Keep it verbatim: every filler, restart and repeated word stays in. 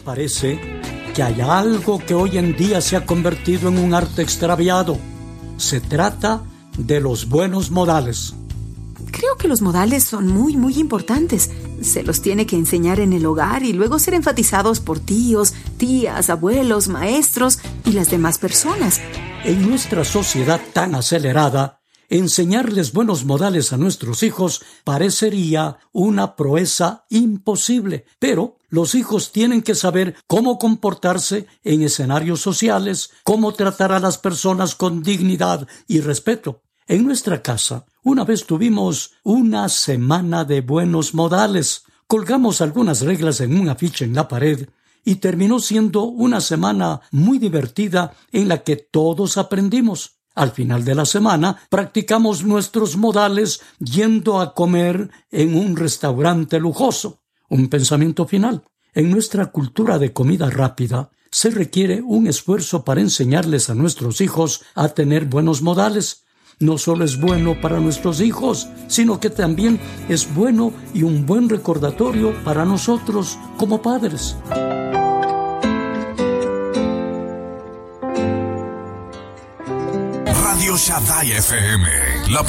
parece que hay algo que hoy en día se ha convertido en un arte extraviado? Se trata de los buenos modales. Creo que los modales son muy, muy importantes. Se los tiene que enseñar en el hogar y luego ser enfatizados por tíos, tías, abuelos, maestros y las demás personas. En nuestra sociedad tan acelerada, enseñarles buenos modales a nuestros hijos parecería una proeza imposible, pero los hijos tienen que saber cómo comportarse en escenarios sociales, cómo tratar a las personas con dignidad y respeto. En nuestra casa, una vez tuvimos una semana de buenos modales. Colgamos algunas reglas en un afiche en la pared y terminó siendo una semana muy divertida en la que todos aprendimos. Al final de la semana, practicamos nuestros modales yendo a comer en un restaurante lujoso. Un pensamiento final. En nuestra cultura de comida rápida, se requiere un esfuerzo para enseñarles a nuestros hijos a tener buenos modales. No solo es bueno para nuestros hijos, sino que también es bueno y un buen recordatorio para nosotros como padres. Radio Shaddai F M